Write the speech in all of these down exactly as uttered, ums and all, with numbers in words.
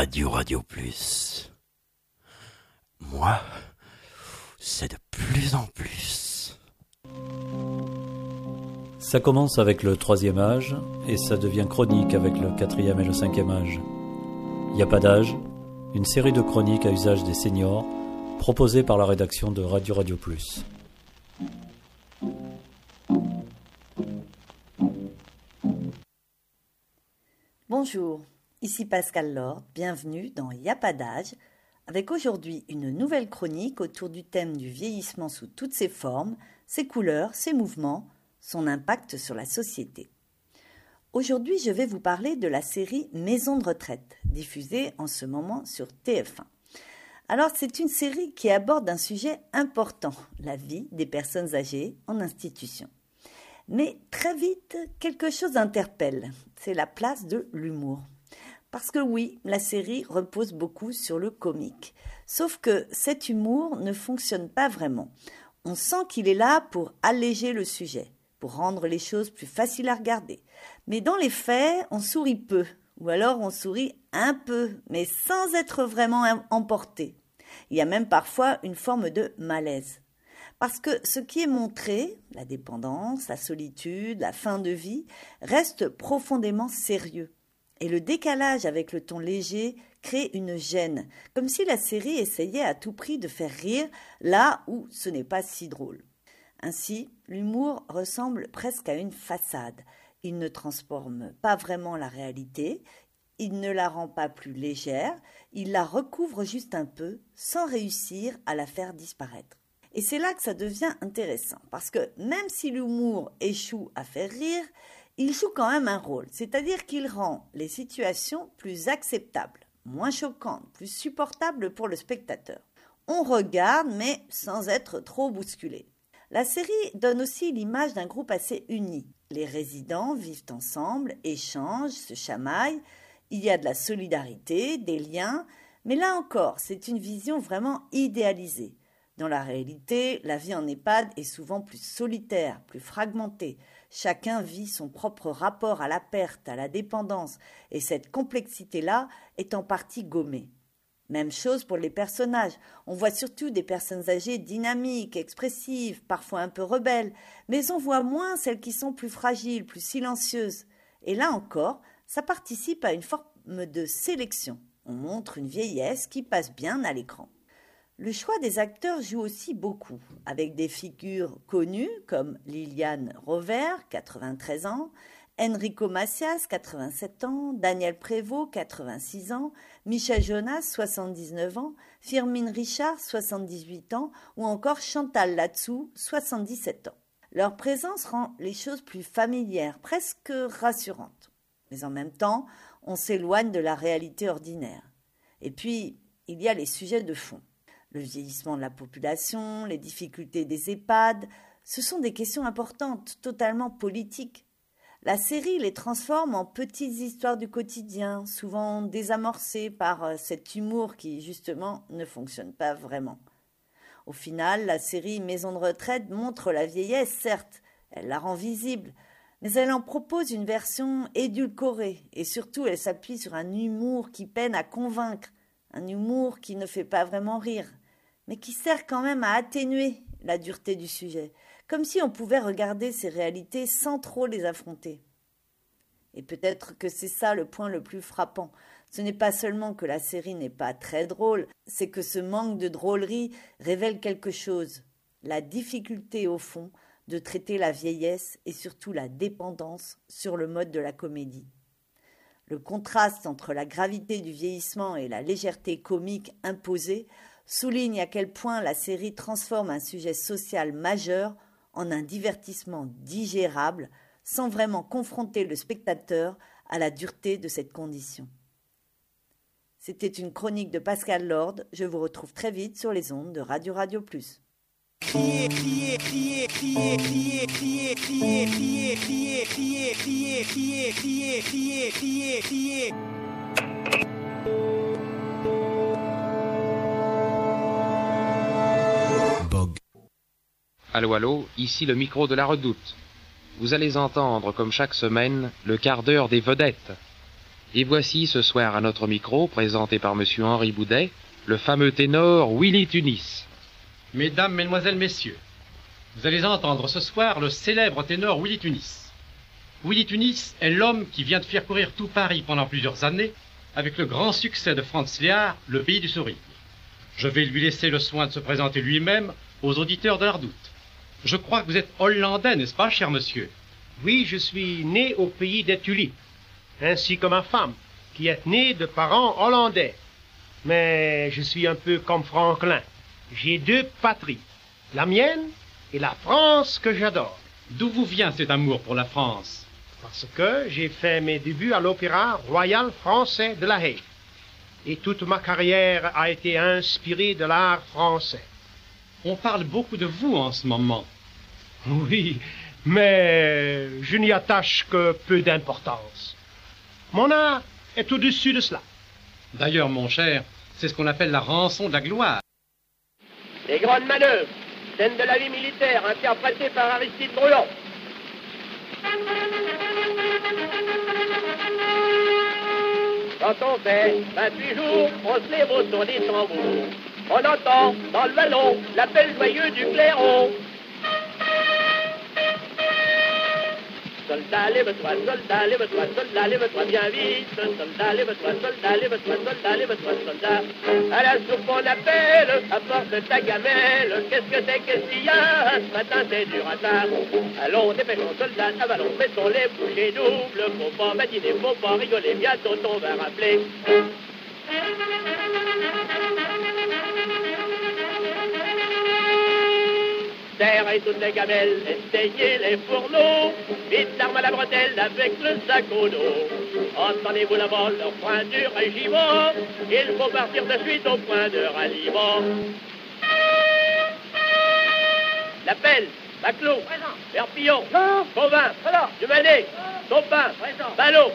Radio Radio Plus. Moi, c'est de plus en plus. Ça commence avec le troisième âge et ça devient chronique avec le quatrième et le cinquième âge. Il n'y a pas d'âge, une série de chroniques à usage des seniors proposée par la rédaction de Radio Radio Plus. Bonjour, ici Pascal Lord, bienvenue dans Y a pas d'âge, avec aujourd'hui une nouvelle chronique autour du thème du vieillissement sous toutes ses formes, ses couleurs, ses mouvements, son impact sur la société. Aujourd'hui, je vais vous parler de la série Maison de retraite, diffusée en ce moment sur T F un. Alors, c'est une série qui aborde un sujet important, la vie des personnes âgées en institution. Mais très vite, quelque chose interpelle, c'est la place de l'humour. Parce que oui, la série repose beaucoup sur le comique. Sauf que cet humour ne fonctionne pas vraiment. On sent qu'il est là pour alléger le sujet, pour rendre les choses plus faciles à regarder. Mais dans les faits, on sourit peu, ou alors on sourit un peu, mais sans être vraiment emporté. Il y a même parfois une forme de malaise. Parce que ce qui est montré, la dépendance, la solitude, la fin de vie, reste profondément sérieux. Et le décalage avec le ton léger crée une gêne, comme si la série essayait à tout prix de faire rire là où ce n'est pas si drôle. Ainsi, l'humour ressemble presque à une façade. Il ne transforme pas vraiment la réalité, il ne la rend pas plus légère, il la recouvre juste un peu, sans réussir à la faire disparaître. Et c'est là que ça devient intéressant, parce que même si l'humour échoue à faire rire, il joue quand même un rôle, c'est-à-dire qu'il rend les situations plus acceptables, moins choquantes, plus supportables pour le spectateur. On regarde, mais sans être trop bousculé. La série donne aussi l'image d'un groupe assez uni. Les résidents vivent ensemble, échangent, se chamaillent, il y a de la solidarité, des liens, mais là encore, c'est une vision vraiment idéalisée. Dans la réalité, la vie en EHPAD est souvent plus solitaire, plus fragmentée. Chacun vit son propre rapport à la perte, à la dépendance, et cette complexité-là est en partie gommée. Même chose pour les personnages. On voit surtout des personnes âgées dynamiques, expressives, parfois un peu rebelles, mais on voit moins celles qui sont plus fragiles, plus silencieuses. Et là encore, ça participe à une forme de sélection. On montre une vieillesse qui passe bien à l'écran. Le choix des acteurs joue aussi beaucoup, avec des figures connues comme Liliane Rover, quatre-vingt-treize ans, Enrico Macias, quatre-vingt-sept ans, Daniel Prévost, quatre-vingt-six ans, Michel Jonas, soixante-dix-neuf ans, Firmin Richard, soixante-dix-huit ans, ou encore Chantal Latsou, soixante-dix-sept ans. Leur présence rend les choses plus familières, presque rassurantes. Mais en même temps, on s'éloigne de la réalité ordinaire. Et puis, il y a les sujets de fond. Le vieillissement de la population, les difficultés des EHPAD, ce sont des questions importantes, totalement politiques. La série les transforme en petites histoires du quotidien, souvent désamorcées par cet humour qui, justement, ne fonctionne pas vraiment. Au final, la série Maison de retraite montre la vieillesse, certes, elle la rend visible, mais elle en propose une version édulcorée et surtout elle s'appuie sur un humour qui peine à convaincre, un humour qui ne fait pas vraiment rire, mais qui sert quand même à atténuer la dureté du sujet, comme si on pouvait regarder ces réalités sans trop les affronter. Et peut-être que c'est ça le point le plus frappant. Ce n'est pas seulement que la série n'est pas très drôle, c'est que ce manque de drôlerie révèle quelque chose, la difficulté au fond de traiter la vieillesse et surtout la dépendance sur le mode de la comédie. Le contraste entre la gravité du vieillissement et la légèreté comique imposée souligne à quel point la série transforme un sujet social majeur en un divertissement digérable sans vraiment confronter le spectateur à la dureté de cette condition. C'était une chronique de Pascal Lord. Je vous retrouve très vite sur les ondes de Radio Radio Plus. Crier, crier, crier, crier, crier, crier, crier, crier, crier, crier, crier, crier, crier, crier, crier, crier. Bog. Allô, allô, ici le micro de la Redoute. Vous allez entendre, comme chaque semaine, le quart d'heure des vedettes. Et voici ce soir à notre micro, présenté par monsieur Henri Boudet, le fameux ténor Willy Tunis. Mesdames, Mesdemoiselles, Messieurs, vous allez entendre ce soir le célèbre ténor Willy Tunis. Willy Tunis est l'homme qui vient de faire courir tout Paris pendant plusieurs années avec le grand succès de Franz Léard, Le Pays du Sourire. Je vais lui laisser le soin de se présenter lui-même aux auditeurs de l'Ardoute. Je crois que vous êtes hollandais, n'est-ce pas, cher monsieur? Oui, je suis né au pays des tulipes, ainsi que ma femme, qui est née de parents hollandais. Mais je suis un peu comme Franklin. J'ai deux patries, la mienne et la France que j'adore. D'où vous vient cet amour pour la France? Parce que j'ai fait mes débuts à l'Opéra Royal Français de La Haye. Et toute ma carrière a été inspirée de l'art français. On parle beaucoup de vous en ce moment. Oui, mais je n'y attache que peu d'importance. Mon art est au-dessus de cela. D'ailleurs, mon cher, c'est ce qu'on appelle la rançon de la gloire. Les grandes manœuvres, scène de la vie militaire, interprétée par Aristide Bruand. Quand on fait vingt-huit jours, on se lève au son des tambours. On entend dans le vallon l'appel joyeux du clairon. Soldat, lève-toi, soldat, lève-toi, soldat, lève-toi bien vite. Soldat, lève-toi, soldat, lève-toi, soldat, lève-toi, soldat. À la soupe on appelle, apporte ta gamelle. Qu'est-ce que c'est, qu'est-ce qu'il y a? Ce matin c'est du retard. Allons, dépêchons, soldat, avalons, mettons les bouchées doubles. Faut pas badiner, faut pas rigoler, bientôt on va rappeler. Serrez toutes les gamelles, essayez les fourneaux, vite l'arme à la bretelle avec le sac au dos. Entendez-vous là-bas le point du régiment, il faut partir de suite au point de ralliement. L'appel, Baclot, Perpillon, Fauvin, Dumanet, Taupin, Ballot.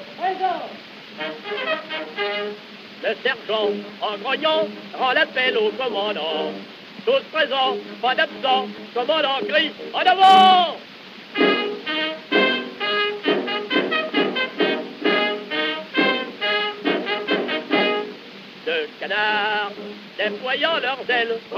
Le sergent, en grognant, rend l'appel au commandant. Tous présents, pas d'absent, commandant crie en avant. Deux canards, déployant leurs ailes.